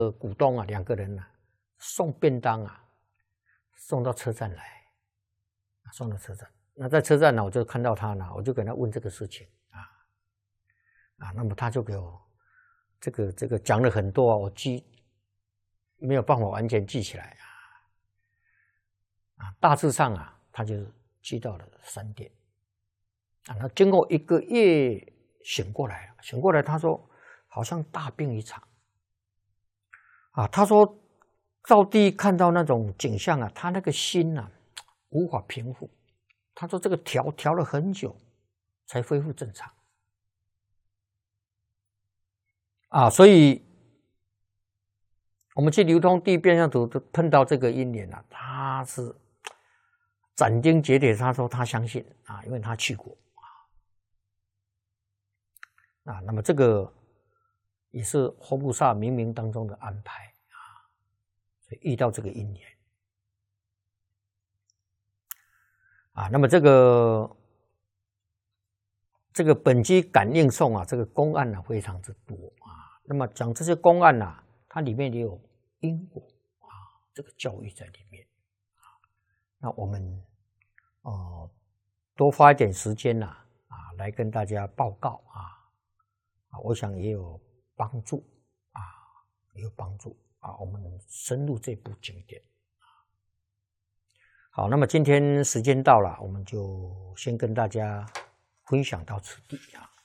股东啊2个人啊送便当啊送到车站来，送到车站。那在车站呢，我就看到他呢，我就跟他问这个事情那么他就给我这个讲了很多啊，我没有办法完全记起来大致上啊，他就记到了3点那经过1个月醒过来，他说好像大病一场他说到地看到那种景象啊，他那个心啊无法平复。他说这个调了很久才恢复正常所以我们去流通地变相图碰到这个因缘他是斩钉截铁，他说他相信因为他去过那么这个也是佛菩萨冥冥当中的安排所以遇到这个因缘那么这个本机感应颂这个公案非常之多那么讲这些公案它里面也有因果这个教育在里面那我们多花一点时间来跟大家报告我想也有帮助我们深入这部经典好，那么今天时间到了，我们就先跟大家分享到此地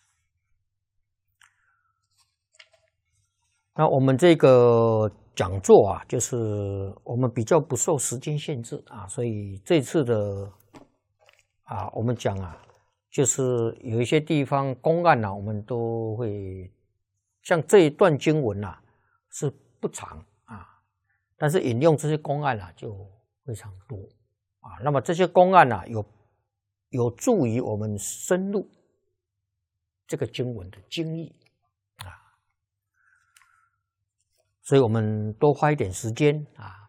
那我们这个讲座就是我们比较不受时间限制所以这次的我们讲就是有一些地方公案我们都会像这一段经文是不长但是引用这些公案就非常多那么这些公案有助于我们深入这个经文的经义所以我们多花一点时间